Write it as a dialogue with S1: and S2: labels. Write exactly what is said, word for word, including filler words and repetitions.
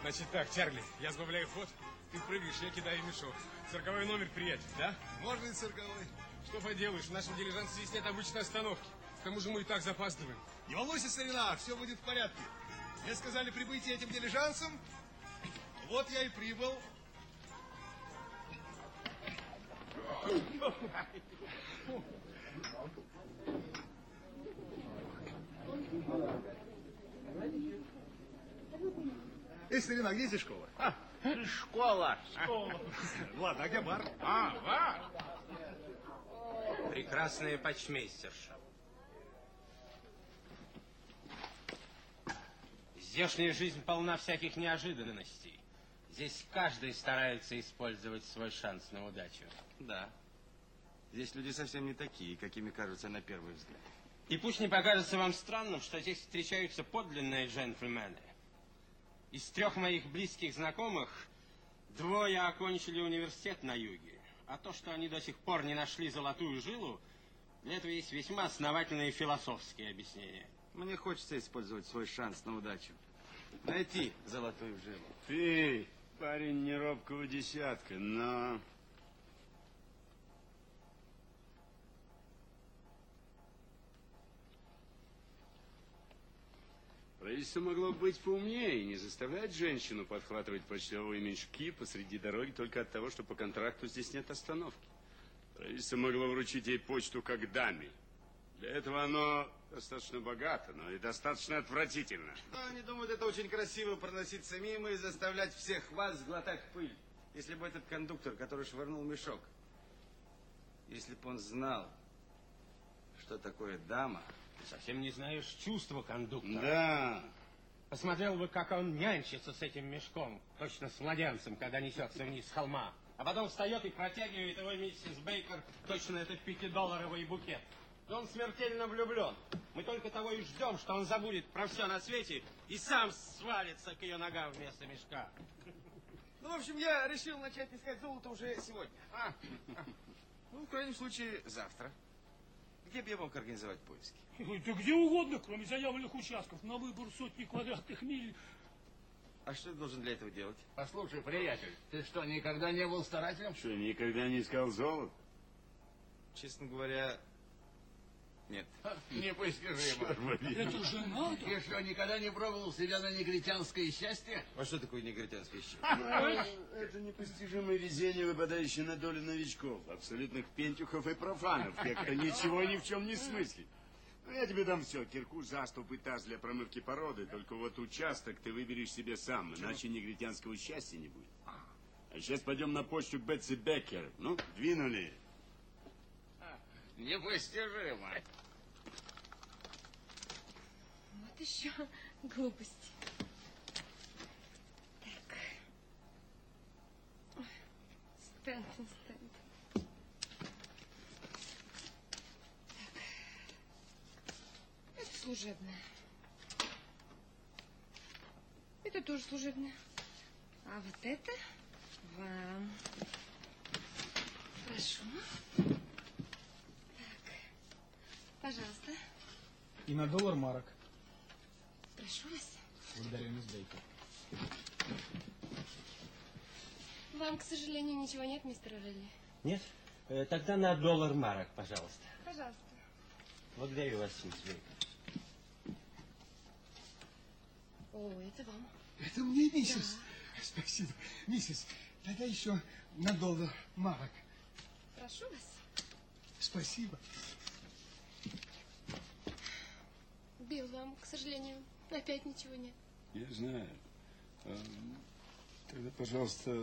S1: Значит так, Чарли, я сбавляю ход, ты прыгаешь, я кидаю мешок. Цирковой номер, приятель, да?
S2: Можно и цирковой.
S1: Что поделаешь, в нашем дилижансе здесь нет обычной остановки. К тому же мы и так запаздываем.
S2: Не волнуйся, старина, все будет в порядке. Мне сказали прибыть этим дилижансом. Вот я и прибыл. Эй, старина, где здесь школа?
S3: А, школа.
S2: Школа. Ладно, а где бар?
S3: А, бар.
S4: Прекрасная почмейстерша. Здешняя жизнь полна всяких неожиданностей. Здесь каждый старается использовать свой шанс на удачу.
S3: Да. Здесь люди совсем не такие, какими кажутся на первый взгляд.
S4: И пусть не покажется вам странным, что здесь встречаются подлинные джентльмены. Из трех моих близких знакомых двое окончили университет на юге. А то, что они до сих пор не нашли золотую жилу, для этого есть весьма основательные философские объяснения.
S3: Мне хочется использовать свой шанс на удачу. Найти золотую жилу.
S5: Ты, парень не робкого десятка, но... Правительство могло быть поумнее и не заставлять женщину подхватывать почтовые мешки посреди дороги только от того, что по контракту здесь нет остановки. Правительство могло вручить ей почту как даме. Для этого оно достаточно богато, но и достаточно отвратительно.
S3: Но они думают, это очень красиво проноситься мимо и заставлять всех вас глотать пыль. Если бы этот кондуктор, который швырнул мешок, если бы он знал, что такое дама...
S4: Ты совсем не знаешь чувства кондуктора.
S5: Да.
S4: Посмотрел бы, как он нянчится с этим мешком, точно с младенцем, когда несется вниз с холма. А потом встает и протягивает его миссис Бейкер, точно это пятидолларовый букет. Но он смертельно влюблен. Мы только того и ждем, что он забудет про все на свете и сам свалится к ее ногам вместо мешка.
S3: Ну, в общем, я решил начать искать золото уже сегодня. А, а. Ну, в крайнем случае, завтра. Где бы я мог организовать поиски?
S6: Да где угодно, кроме заявленных участков. На выбор сотни квадратных миль.
S3: А что я должен для этого делать?
S7: Послушай, приятель, ты что, никогда не был старателем?
S5: Что, никогда не искал золото?
S3: Честно говоря, нет.
S7: Непостижимо.
S6: Это же надо.
S7: Ты что, никогда не пробовал себя на негритянское счастье?
S3: А что такое негритянское счастье?
S5: Это непостижимое везение, выпадающее на долю новичков, абсолютных пентюхов и профанов, тех, кто ничего ни в чем не смыслит. Ну, я тебе дам все, кирку, заступ и таз для промывки породы, только вот участок ты выберешь себе сам, иначе негритянского счастья не будет. А сейчас пойдем на почту к Бетси Беккер. Ну, двинули.
S7: Непостижимо.
S8: Вот еще глупости. Так. Ой, Стэнтон, Стэнтон. Так. Это служебное. Это тоже служебное. А вот это вам. Прошу. Пожалуйста.
S9: И на доллар марок.
S8: Прошу вас.
S9: Благодарю, мисс Бейкер.
S8: Вам, к сожалению, ничего нет, мистер Орелли?
S4: Нет? Э, тогда на доллар марок, пожалуйста.
S8: Пожалуйста.
S4: Благодарю вас, мисс Бейкер.
S8: О, это вам.
S2: Это мне, миссис. Да. Спасибо. Миссис, тогда еще на доллар марок.
S8: Прошу вас.
S2: Спасибо.
S8: Билл, вам, к сожалению, опять ничего нет.
S5: Я знаю. Тогда, пожалуйста,